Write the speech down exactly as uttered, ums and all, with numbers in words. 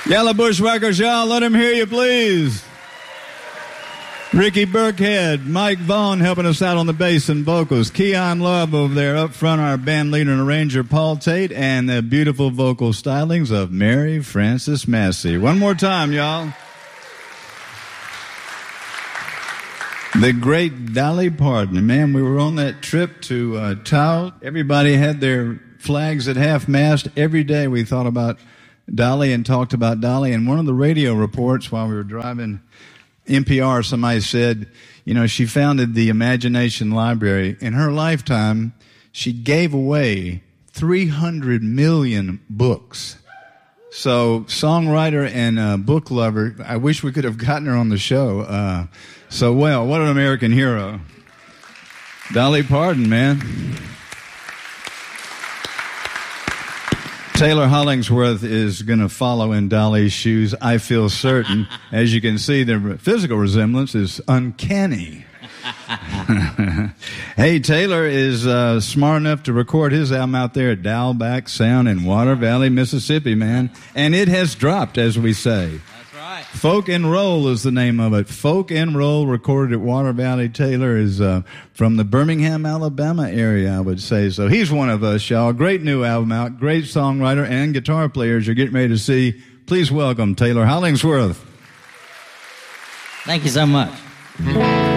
Yellow Bushwhackers, y'all, let him hear you, please. Ricky Burkhead, Mike Vaughn helping us out on the bass and vocals. Keon Love over there up front, our band leader and arranger, Paul Tate, and the beautiful vocal stylings of Mary Frances Massey. One more time, y'all. The great Dolly Parton. Man, we were on that trip to uh, Taos. Everybody had their flags at half-mast. Every day we thought about Dolly and talked about Dolly. And one of the radio reports while we were driving N P R, somebody said, you know, she founded the Imagination Library. In her lifetime, she gave away three hundred million books. So, songwriter and uh, book lover, I wish we could have gotten her on the show. Uh, so, well, what an American hero. Dolly Parton, man. Taylor Hollingsworth is going to follow in Dolly's shoes, I feel certain. As you can see, their physical resemblance is uncanny. Hey, Taylor is uh, smart enough to record his album out there at Dowlback Sound in Water Valley, Mississippi, man. And it has dropped, as we say. That's right. Folk and Roll is the name of it. Folk and Roll, recorded at Water Valley. Taylor is uh, from the Birmingham, Alabama area, I would say. So he's one of us, y'all. Great new album out. Great songwriter and guitar players you're getting ready to see. Please welcome Taylor Hollingsworth. Thank you so much.